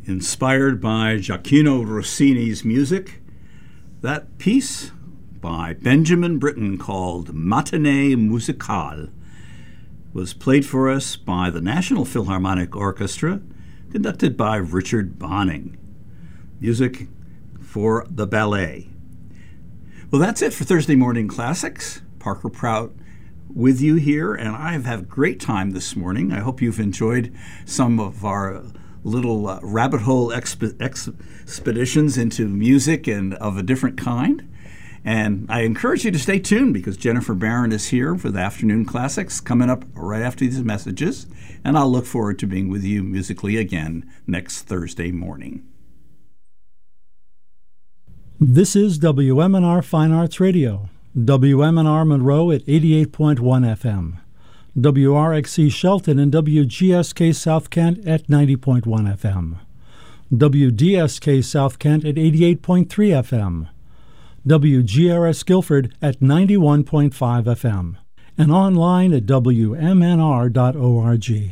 inspired by Gioacchino Rossini's music. That piece by Benjamin Britten called Matinée Musicale was played for us by the National Philharmonic Orchestra, conducted by Richard Bonning. Music for the ballet. Well, that's it for Thursday Morning Classics. Parker Prout with you here, and I've had a great time this morning. I hope you've enjoyed some of our little rabbit hole expeditions into music and of a different kind. And I encourage you to stay tuned because Jennifer Barron is here for the Afternoon Classics coming up right after these messages. And I'll look forward to being with you musically again next Thursday morning. This is WMNR Fine Arts Radio. WMNR Monroe at 88.1 FM. WRXC Shelton and WGSK South Kent at 90.1 FM. WDSK South Kent at 88.3 FM. WGRS Guilford at 91.5 FM. And online at WMNR.org.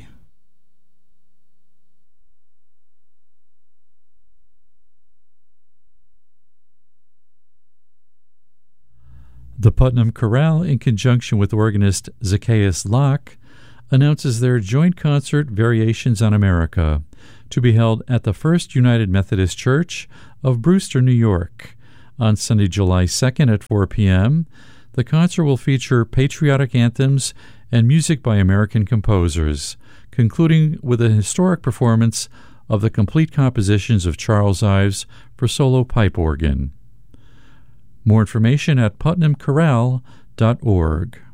The Putnam Chorale, in conjunction with organist Zacchaeus Locke, announces their joint concert Variations on America, to be held at the First United Methodist Church of Brewster, New York. On Sunday, July 2nd at 4 p.m., the concert will feature patriotic anthems and music by American composers, concluding with a historic performance of the complete compositions of Charles Ives for solo pipe organ. More information at putnamchorale.org.